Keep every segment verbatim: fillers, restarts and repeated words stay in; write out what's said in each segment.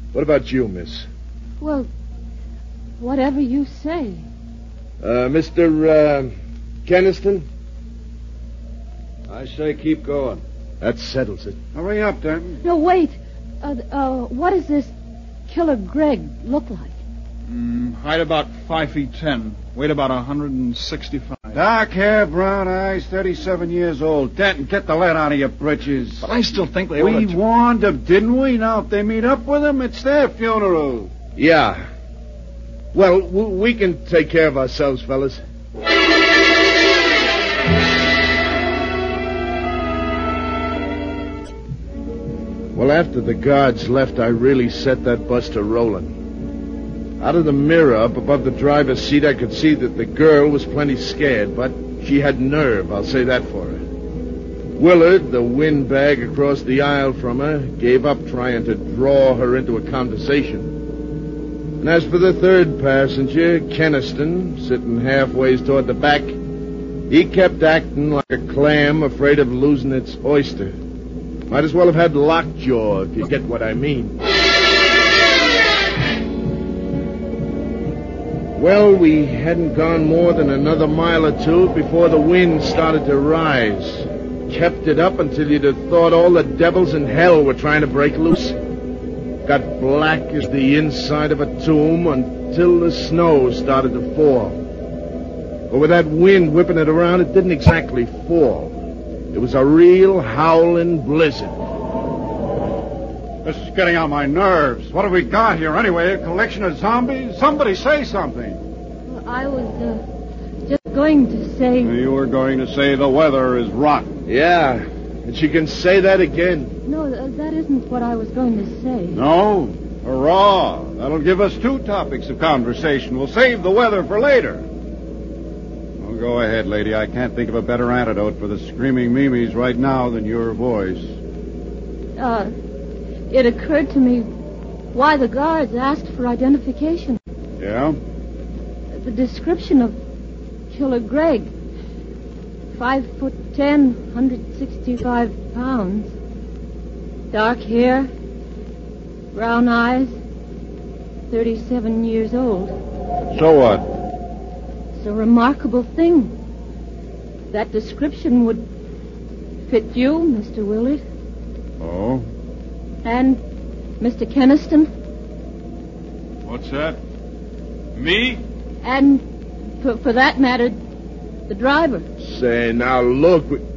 What about you, miss? Well, whatever you say. Uh, Mister Uh, Keniston? I say keep going. That settles it. Hurry up, Denton. No, wait. Uh, uh, what does this Killer Greg look like? Mm, height about five feet ten. Weight about one hundred sixty-five. Dark hair, brown eyes, thirty-seven years old. Denton, get the lead out of your britches. But I still think they We ought to... warned them, didn't we? Now, if they meet up with him, it's their funeral. Yeah. Well, w- we can take care of ourselves, fellas. Well, after the guards left, I really set that bus to rolling. Out of the mirror up above the driver's seat, I could see that the girl was plenty scared, but she had nerve, I'll say that for her. Willard, the windbag across the aisle from her, gave up trying to draw her into a conversation. And as for the third passenger, Keniston, sitting halfway toward the back, he kept acting like a clam afraid of losing its oyster. Might as well have had lockjaw, if you get what I mean. Well, we hadn't gone more than another mile or two before the wind started to rise. Kept it up until you'd have thought all the devils in hell were trying to break loose. Got black as the inside of a tomb until the snow started to fall. But with that wind whipping it around, it didn't exactly fall. It was a real howling blizzard. This is getting on my nerves. What have we got here anyway? A collection of zombies? Somebody say something. Well, I was uh, just going to say... You were going to say the weather is rotten. Yeah, and she can say that again. No, uh, that isn't what I was going to say. No? Hurrah! That'll give us two topics of conversation. We'll save the weather for later. Well, go ahead, lady. I can't think of a better antidote for the screaming Mimis right now than your voice. Uh, it occurred to me why the guards asked for identification. Yeah? The description of Killer Greg. Five foot ten, one hundred sixty-five pounds. Dark hair, brown eyes, thirty-seven years old. So what? It's a remarkable thing. That description would fit you, Mister Willard. Oh? And Mister Keniston. What's that? Me? And, for, for that matter, the driver. Say, now look... We...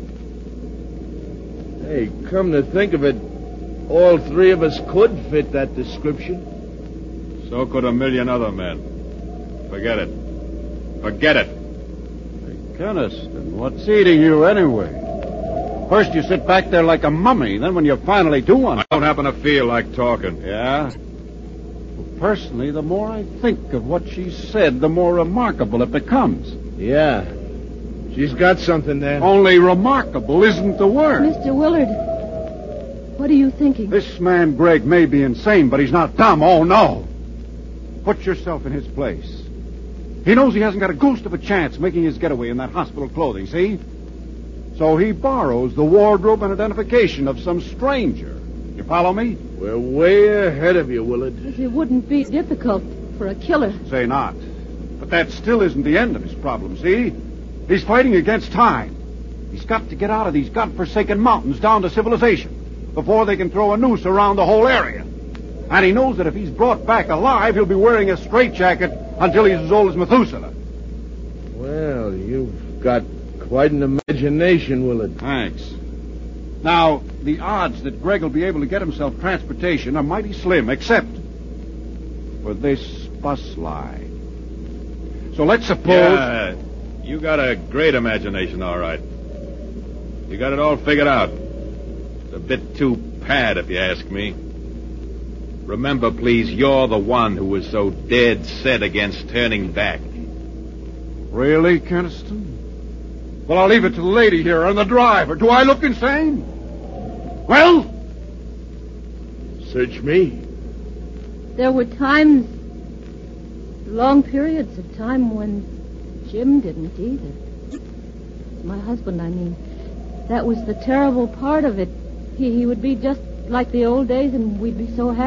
Hey, come to think of it, all three of us could fit that description. So could a million other men. Forget it. Forget it. Hey, Keniston, what's eating you anyway? First you sit back there like a mummy, then when you finally do one... I don't happen to feel like talking. Yeah? Well, personally, the more I think of what she said, the more remarkable it becomes. Yeah. She's got something there. Only remarkable isn't the word. Mister Willard, what are you thinking? This man, Greg, may be insane, but he's not dumb. Oh, no. Put yourself in his place. He knows he hasn't got a ghost of a chance making his getaway in that hospital clothing, see? So he borrows the wardrobe and identification of some stranger. You follow me? We're way ahead of you, Willard. It wouldn't be difficult for a killer. Say not. But that still isn't the end of his problem, see? He's fighting against time. He's got to get out of these godforsaken mountains down to civilization before they can throw a noose around the whole area. And he knows that if he's brought back alive, he'll be wearing a straitjacket until he's as old as Methuselah. Well, you've got quite an imagination, Willard. Thanks. Now, the odds that Greg will be able to get himself transportation are mighty slim, except for this bus line. So let's suppose... Yeah, you got a great imagination, all right. You got it all figured out. It's a bit too pad, if you ask me. Remember, please, you're the one who was so dead set against turning back. Really, Keniston? Well, I'll leave it to the lady here and the driver. Do I look insane? Well? Search me. There were times, long periods of time when Jim didn't either. My husband, I mean. That was the terrible part of it. He, he would be just like the old days, and we'd be so happy.